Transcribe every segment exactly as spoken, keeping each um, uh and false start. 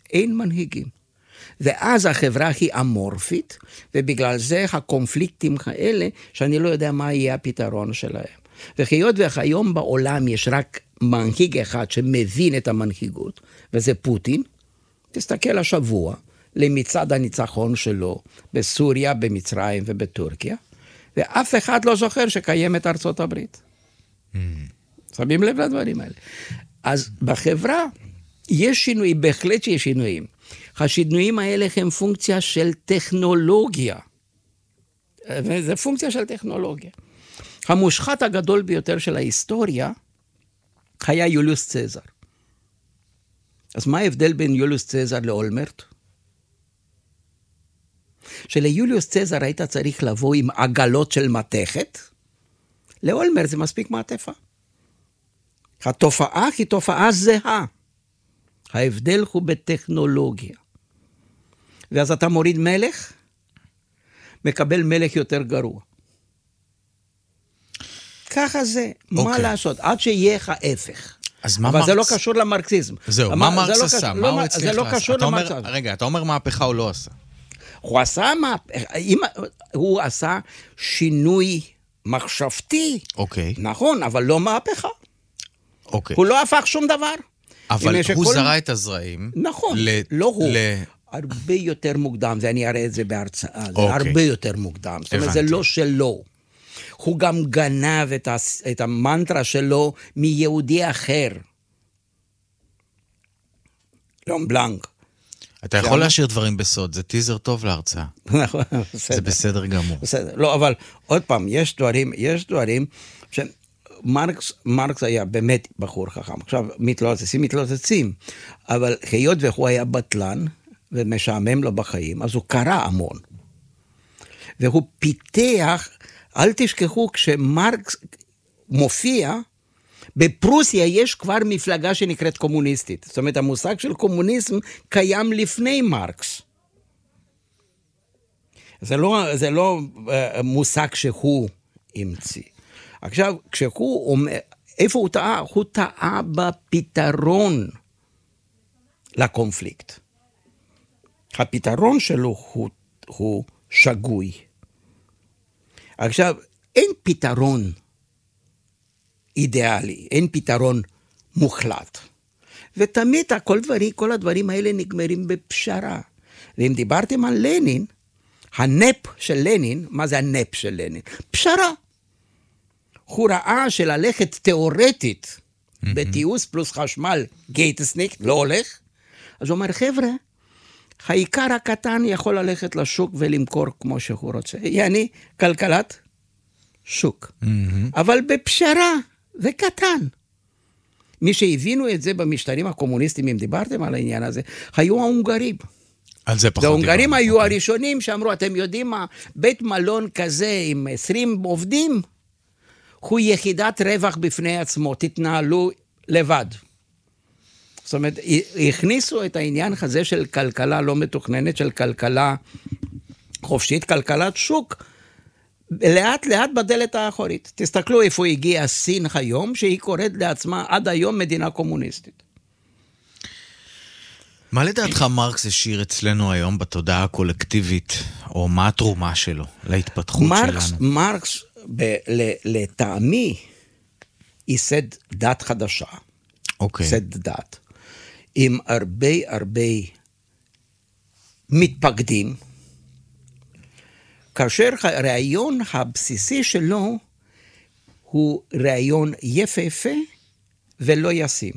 אין מנהיגים. ואז החברה היא אמורפית, ובגלל זה הקונפליקטים האלה, שאני לא יודע מה יהיה הפתרון שלהם. וכיות וכיום בעולם יש רק מנהיג אחד שמבין את המנהיגות, וזה פוטין. תסתכל השבוע למצעד הניצחון שלו בסוריה, במצרים ובטורקיה, ואף אחד לא זוכר שקיימת ארצות הברית. Mm. שמים לב לדברים האלה. אז בחברה יש שינויים, בהחלט שיש שינויים. השינויים האלה הם פונקציה של טכנולוגיה. וזה פונקציה של טכנולוגיה. המושחת הגדול ביותר של ההיסטוריה היה יוליוס צזר. אז מה ההבדל בין יוליוס צזר לאולמרט? שליוליוס צזר היית צריך לבוא עם עגלות של מתכת, לאולמרט זה מספיק מעטפה. התופעה היא תופעה זהה. ההבדל הוא בטכנולוגיה. ואז אתה מוריד מלך, מקבל מלך יותר גרוע. ככה זה, okay. מה לעשות? עד שיהיה לך ההפך. אז מה אבל מרקס... זה לא קשור למרקסיזם. זהו, מה מרקס לא עשה? קשור, מה לא, הוא הצליח זה לא לעשות? קשור למרקסיזם. רגע, אתה אומר מהפכה הוא לא עשה. הוא עשה מהפכה, הוא עשה שינוי מחשבתי. אוקיי. Okay. נכון, אבל לא מהפכה. אוקיי. הוא לא הפך שום דבר. אבל הוא שכל... זרע את הזרעים. נכון, ל... לא הוא. ל... הרבה יותר מוקדם, ואני אראה את זה בהרצאה, זה אוקיי. הרבה יותר מוקדם. זאת אומרת, זה לא שלו. הוא גם גנב את, ה... את המנטרה שלו מיהודי אחר. לום בלנק. אתה יכול להשאיר דברים בסוד, זה טיזר טוב להרצאה. נכון, בסדר. זה בסדר גמור. בסדר, לא, אבל עוד פעם, יש דברים, יש דברים, שמרקס, מרקס היה באמת בחור חכם, עכשיו מתלוצצים, מתלוצצים, אבל היות והוא היה בטלן, ומשעמם לו בחיים, אז הוא קרא המון. והוא פיתח, אל תשכחו, כשמרקס מופיע, בפרוסיה יש כבר מפלגה שנקראת קומוניסטית. זאת אומרת, המושג של קומוניזם קיים לפני מרקס. זה לא, זה לא uh, מושג שהוא המציא. עכשיו, כשהוא אומר, איפה הוא טעה? הוא טעה בפתרון לקונפליקט. הפתרון שלו הוא, הוא שגוי. עכשיו, אין פתרון אידיאלי, אין פתרון מוחלט. ותמיד כל, דברי, כל הדברים האלה נגמרים בפשרה. ואם דיברתם על לנין, הנפ של לנין, מה זה הנפ של לנין? פשרה. הוא ראה שללכת תיאורטית, mm-hmm. בתיעוש פלוס חשמל, גייטסניק, לא הולך. אז הוא אומר, חבר'ה, העיקר הקטן יכול ללכת לשוק ולמכור כמו שהוא רוצה. יעני, כלכלת שוק. Mm-hmm. אבל בפשרה, זה קטן. מי שהבינו את זה במשטרים הקומוניסטיים, אם דיברתם על העניין הזה, היו ההונגרים. על זה פחות ההונגרים היו הראשונים שאמרו, אתם יודעים מה, בית מלון כזה עם עשרים עובדים, הוא יחידת רווח בפני עצמו, תתנהלו לבד. זאת אומרת, הכניסו את העניין הזה של כלכלה לא מתוכננת, של כלכלה חופשית, כלכלת שוק, לאט לאט בדלת האחורית. תסתכלו איפה הגיעה סין היום, שהיא קוראת לעצמה עד היום מדינה קומוניסטית. מה לדעתך מרקס השאיר אצלנו היום בתודעה הקולקטיבית, או מה התרומה שלו להתפתחות מרקס, שלנו? מרקס, ב- ל- לטעמי, ייסד דת חדשה. אוקיי. ייסד דת. עם הרבה הרבה מתפקדים, כאשר הרעיון הבסיסי שלו הוא רעיון יפהפה ולא ישים.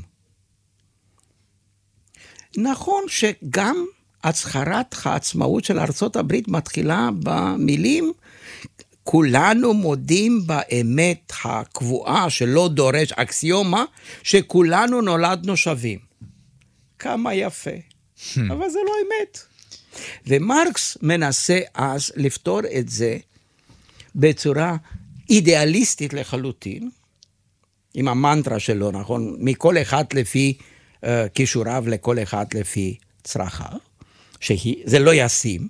נכון שגם הצהרת העצמאות של ארצות הברית מתחילה במילים, כולנו מודים באמת הקבועה שלא דורש אקסיומה, שכולנו נולדנו שווים. כמה יפה. אבל זה לא אמת. ומרקס מנסה אז לפתור את זה בצורה אידיאליסטית לחלוטין, עם המנטרה שלו, נכון? מכל אחד לפי uh, כישוריו, לכל אחד לפי צרכיו, שזה לא ישים.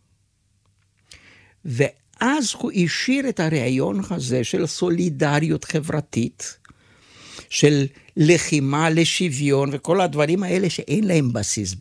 ואז הוא השאיר את הרעיון הזה של סולידריות חברתית, של לחימה לשוויון, וכל הדברים האלה שאין להם בסיס